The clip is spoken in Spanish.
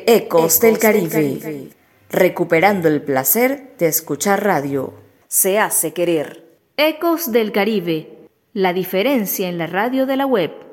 Ecos del Caribe, recuperando el placer de escuchar radio. Se hace querer. Ecos del Caribe, la diferencia en la radio de la web.